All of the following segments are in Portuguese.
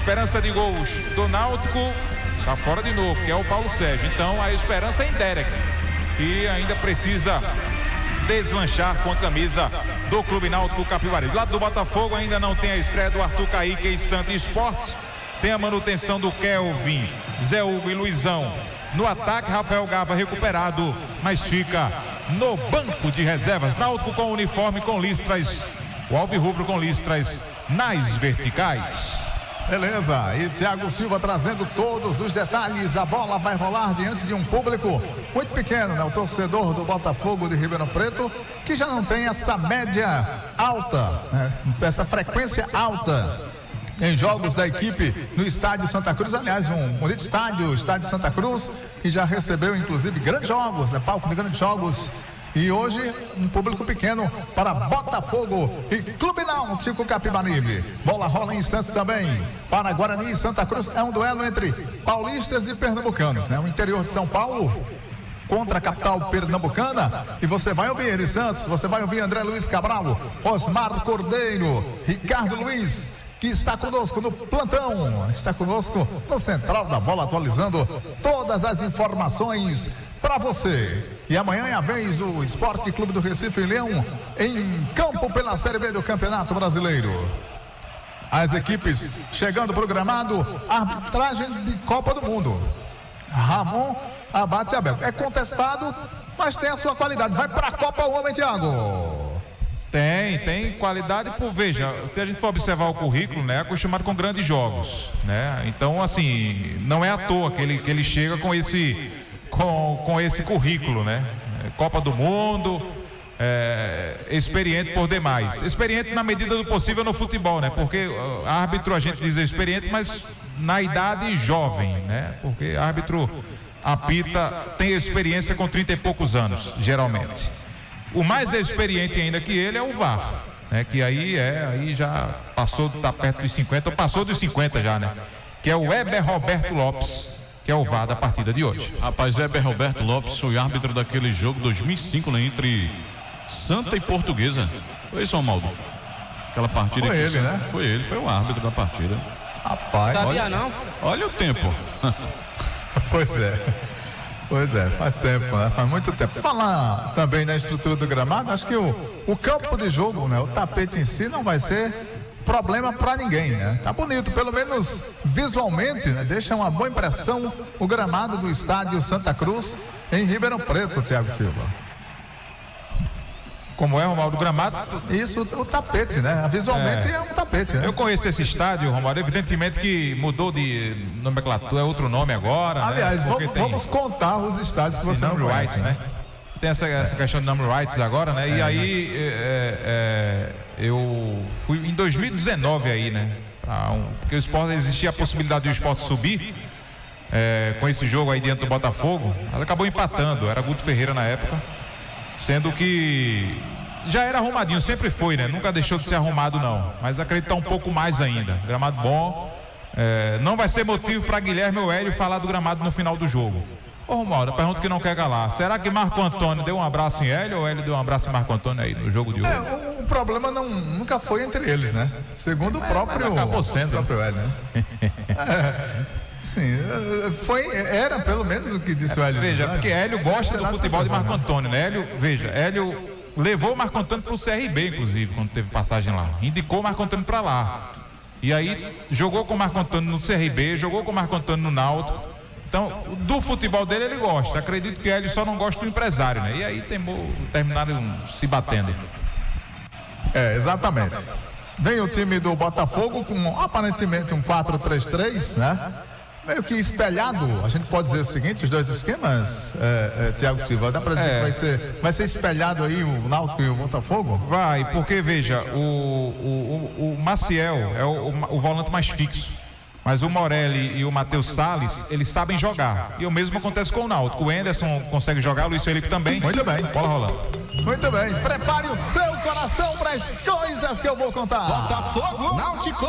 esperança de gols do Náutico tá fora de novo, que é o Paulo Sérgio. Então a esperança é em Derek, que ainda precisa deslanchar com a camisa do Clube Náutico Capibaribe. Do lado do Botafogo ainda não tem a estreia do Arthur Caíque em Santa Esporte. Tem a manutenção do Kelvin, Zé Hugo e Luizão. No ataque, Rafael Gava recuperado, mas fica no banco de reservas. Náutico com uniforme com listras, o alvirrubro com listras nas verticais. Beleza, e Thiago Silva trazendo todos os detalhes. A bola vai rolar diante de um público muito pequeno, né? O torcedor do Botafogo de Ribeirão Preto, que já não tem essa média alta, né? Essa frequência alta em jogos da equipe no Estádio Santa Cruz. Aliás, um bonito estádio, o Estádio Santa Cruz, que já recebeu inclusive grandes jogos, né? Palco de grandes jogos. E hoje, um público pequeno para Botafogo e Clube Náutico Capibaribe. Bola rola em instantes também para Guarani e Santa Cruz. É um duelo entre paulistas e pernambucanos, né? O interior de São Paulo contra a capital pernambucana. E você vai ouvir Eri Santos, você vai ouvir André Luiz Cabral, Osmar Cordeiro, Ricardo Luiz, que está conosco no plantão, está conosco no Central da Bola, atualizando todas as informações para você. E amanhã é a vez do Esporte Clube do Recife Leão em campo pela Série B do Campeonato Brasileiro. As equipes chegando pro gramado, arbitragem de Copa do Mundo. Ramon Abate Abel. É contestado, mas tem a sua qualidade. Vai para a Copa o homem, Thiago. Tem qualidade, veja, se a gente for observar o currículo, né, é acostumado com grandes jogos, né? Então, assim, não é à toa que ele chega com esse currículo, né? Copa do Mundo, experiente por demais. Experiente na medida do possível no futebol, né? Porque árbitro, a gente diz experiente, mas na idade jovem, né? Porque árbitro apita, tem experiência com 30 e poucos anos, geralmente. O mais experiente ainda que ele é o VAR, né? Que aí já passou, tá perto dos 50, ou passou dos 50 já, né? Que é o Heber Roberto Lopes, que é o VAR da partida de hoje. Rapaz, Heber Roberto Lopes foi árbitro daquele jogo 2005, né, entre Santa e Portuguesa. Foi isso, Romaldo? Aquela partida foi que ele, né? Foi ele, foi o árbitro da partida. Rapaz, sabia não? Olha o tempo. Pois é, faz tempo, né? Faz muito tempo. Falar também na estrutura do gramado, acho que o campo de jogo, né? O tapete em si não vai ser problema para ninguém, né? Tá bonito, pelo menos visualmente, né? Deixa uma boa impressão o gramado do Estádio Santa Cruz em Ribeirão Preto, Thiago Silva. Como é, Romaldo, o gramado? Isso, o tapete, né? Visualmente é um tapete, né? Eu conheço esse estádio, Romaldo, evidentemente que mudou de nomenclatura, é outro nome agora. Aliás, né? vamos contar os estádios que você não conhece, rights, né? Tem essa questão de number rights agora, né? E aí eu fui em 2019 aí, né? Porque o esporte, existia a possibilidade do esporte subir com esse jogo aí diante do Botafogo, mas acabou empatando, era Guto Ferreira na época. Sendo que já era arrumadinho, sempre foi, né? Nunca deixou de ser arrumado, não. Mas acreditar um pouco mais ainda. Gramado bom. Não vai ser motivo para Guilherme ou Hélio falar do gramado no final do jogo. Ô, Romualdo, pergunta que não quer calar. Será que Marco Antônio deu um abraço em Hélio ou Hélio deu um abraço em Marco Antônio aí no jogo de hoje? O problema nunca foi entre eles, né? Segundo o próprio... acabou sendo. O próprio Hélio, né? Sim, era pelo menos o que disse o Hélio. Veja, porque Hélio gosta do futebol de Marco Antônio, né? Hélio levou o Marco Antônio para o CRB, inclusive, quando teve passagem lá. Indicou o Marco Antônio para lá. E aí jogou com o Marco Antônio no CRB, jogou com o Marco Antônio no Náutico. Então, do futebol dele ele gosta. Acredito que Hélio só não gosta do empresário, né? E aí terminaram se batendo. Exatamente. Vem o time do Botafogo com aparentemente um 4-3-3, né? Meio que espelhado, a gente pode dizer o seguinte, os dois esquemas, Thiago Silva, dá para dizer que vai ser espelhado aí o Náutico e o Botafogo? Vai, porque veja, o Maciel é o volante mais fixo, mas o Morelli e o Matheus Salles, eles sabem jogar, e o mesmo acontece com o Náutico. O Anderson consegue jogar, o Luiz Felipe também. Muito bem. Bola rolando. Muito bem, prepare o seu coração para as coisas que eu vou contar. Botafogo, Náutico.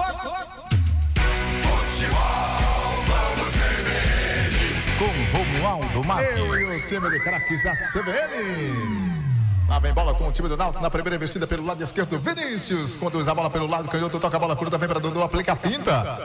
Com Romualdo Marques. Eu e o time de craques da CBN. Lá vem bola com o time do Náutico na primeira investida pelo lado esquerdo. Vinícius conduz a bola pelo lado canhoto, toca a bola curta, vem para Dudu, aplica a finta.